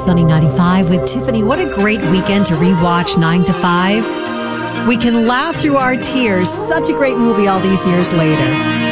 Sunny 95 with Tiffany. What a great weekend to rewatch 9 to 5. We can laugh through our tears. Such a great movie all these years later.